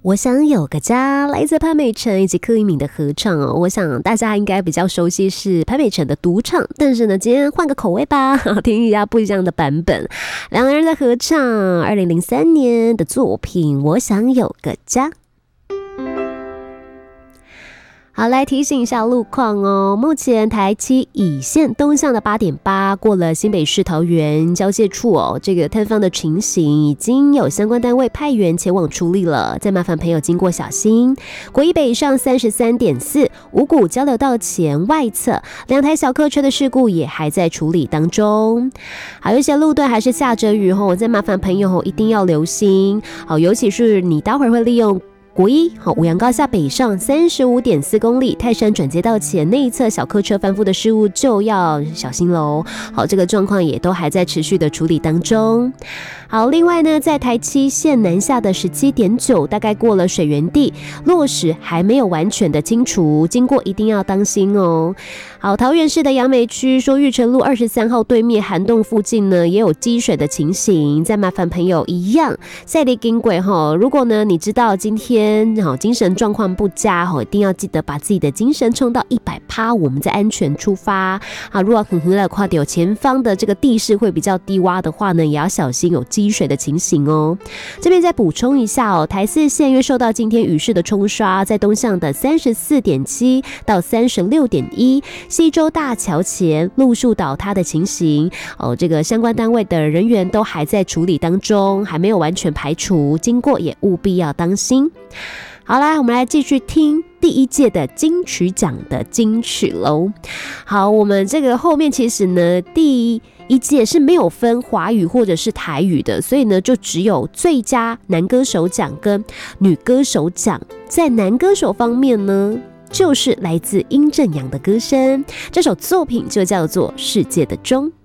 我想有个家，来自潘美辰以及柯以敏的合唱哦。我想大家应该比较熟悉是潘美辰的独唱，但是呢，今天换个口味吧，听一下不一样的版本。两个人的合唱，2003年的作品《我想有个家》。好，来提醒一下路况哦。目前台七乙线东向的8.8过了新北市桃园交界处哦，这个摊方的情形已经有相关单位派员前往处理了，再麻烦朋友经过小心。国一北上33.4五股交流道前外侧2台小客车的事故也还在处理当中。好，有些路段还是下着雨后，再麻烦朋友一定要留心。好，尤其是你待会儿会利用国一五羊高下北上35.4公里泰山转接道前那一侧小客车翻覆的事故就要小心喽。好，这个状况也都还在持续的处理当中。好，另外呢，在台七线南下的17.9大概过了水源地，落石还没有完全的清除，经过一定要当心哦。好，桃园市的杨梅区说玉成路23号对面涵洞附近呢也有积水的情形，再麻烦朋友一样赛里经轨哈。如果呢你知道今天精神状况不佳，一定要记得把自己的精神冲到100%，我们再安全出发。好，如果很了跨掉前方的这个地势会比较低洼的话呢，也要小心有积水的情形哦。这边再补充一下哦，台四线因为受到今天雨势的冲刷，在东向的34.7到36.1西洲大桥前路树倒塌的情形哦，这个相关单位的人员都还在处理当中，还没有完全排除，经过也务必要当心。好啦，我们来继续听第一届的金曲奖的金曲喽。好，我们这个后面其实呢，第一届是没有分华语或者是台语的，所以呢，就只有最佳男歌手奖跟女歌手奖。在男歌手方面呢，就是来自殷正阳的歌声，这首作品就叫做《世界的钟》。